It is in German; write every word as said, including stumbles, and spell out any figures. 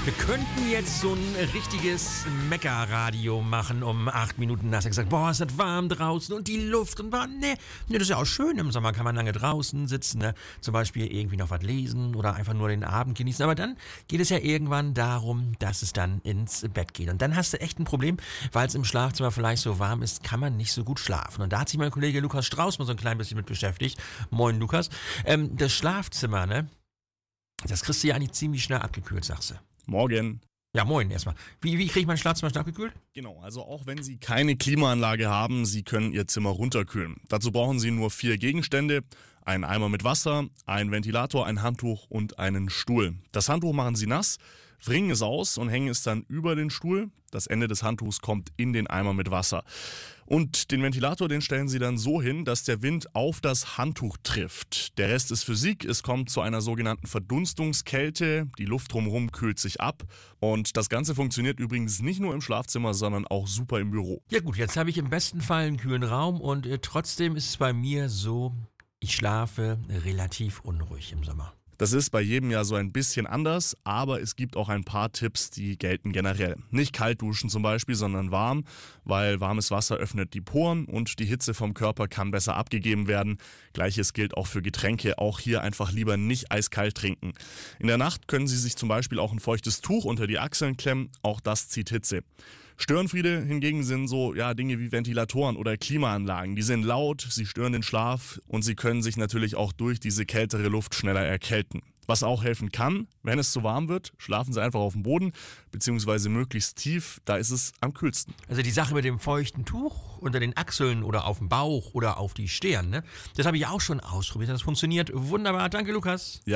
Wir könnten jetzt so ein richtiges Mecker-Radio machen um acht Minuten nach. Er gesagt, boah, ist das warm draußen und die Luft und warm. Ne, ne, das ist ja auch schön. Im Sommer kann man lange draußen sitzen, ne? Zum Beispiel irgendwie noch was lesen oder einfach nur den Abend genießen. Aber dann geht es ja irgendwann darum, dass es dann ins Bett geht. Und dann hast du echt ein Problem, weil es im Schlafzimmer vielleicht so warm ist, kann man nicht so gut schlafen. Und da hat sich mein Kollege Lukas Strauß mal so ein klein bisschen mit beschäftigt. Moin, Lukas. Ähm, das Schlafzimmer, ne? Das kriegst du ja eigentlich ziemlich schnell abgekühlt, sagst du. Morgen. Ja, moin erstmal. Wie, wie kriege ich mein Schlafzimmer schnell abgekühlt? Genau, also auch wenn Sie keine Klimaanlage haben, Sie können Ihr Zimmer runterkühlen. Dazu brauchen Sie nur vier Gegenstände, einen Eimer mit Wasser, einen Ventilator, ein Handtuch und einen Stuhl. Das Handtuch machen Sie nass, wringen es aus und hängen es dann über den Stuhl. Das Ende des Handtuchs kommt in den Eimer mit Wasser. Und den Ventilator, den stellen Sie dann so hin, dass der Wind auf das Handtuch trifft. Der Rest ist Physik. Es kommt zu einer sogenannten Verdunstungskälte. Die Luft drumherum kühlt sich ab. Und das Ganze funktioniert übrigens nicht nur im Schlafzimmer, sondern auch super im Büro. Ja gut, jetzt habe ich im besten Fall einen kühlen Raum und äh, trotzdem ist es bei mir so, ich schlafe relativ unruhig im Sommer. Das ist bei jedem Jahr so ein bisschen anders, aber es gibt auch ein paar Tipps, die gelten generell. Nicht kalt duschen zum Beispiel, sondern warm, weil warmes Wasser öffnet die Poren und die Hitze vom Körper kann besser abgegeben werden. Gleiches gilt auch für Getränke, auch hier einfach lieber nicht eiskalt trinken. In der Nacht können Sie sich zum Beispiel auch ein feuchtes Tuch unter die Achseln klemmen, auch das zieht Hitze. Störenfriede hingegen sind so ja Dinge wie Ventilatoren oder Klimaanlagen. Die sind laut, sie stören den Schlaf und sie können sich natürlich auch durch diese kältere Luft schneller erkälten. Was auch helfen kann, wenn es zu warm wird, schlafen Sie einfach auf dem Boden, beziehungsweise möglichst tief, da ist es am kühlsten. Also die Sache mit dem feuchten Tuch unter den Achseln oder auf dem Bauch oder auf die Stirn, ne? Das habe ich auch schon ausprobiert. Das funktioniert wunderbar. Danke, Lukas. Ja.